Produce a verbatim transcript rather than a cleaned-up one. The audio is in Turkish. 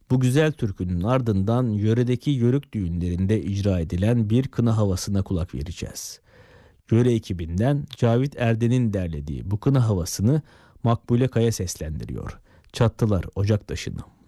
Bu güzel türkünün ardından yöredeki yörük düğünlerinde icra edilen bir kına havasına kulak vereceğiz. Yöre ekibinden Cavit Erden'in derlediği bu kına havasını Makbule Kaya seslendiriyor. Çattılar Ocaktaşı'nı.